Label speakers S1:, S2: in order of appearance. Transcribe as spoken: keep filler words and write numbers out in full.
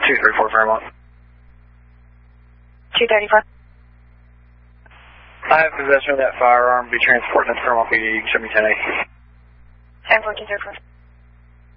S1: two thirty-four Fairmont.
S2: two thirty-four.
S1: I have possession of that firearm. Be transporting it to Fairmont P D. Show me ten eight.
S2: ten fourteen thirty-four.